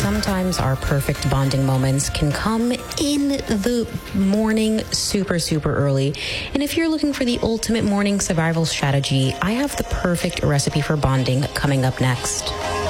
sometimes our perfect bonding moments can come in the morning super early. And if you're looking for the ultimate morning survival strategy, I have the perfect recipe for bonding coming up next.